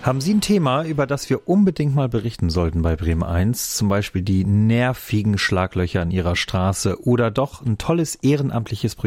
Haben Sie ein Thema, über das wir unbedingt mal berichten sollten bei Bremen 1? Zum Beispiel die nervigen Schlaglöcher an Ihrer Straße oder doch ein tolles ehrenamtliches Projekt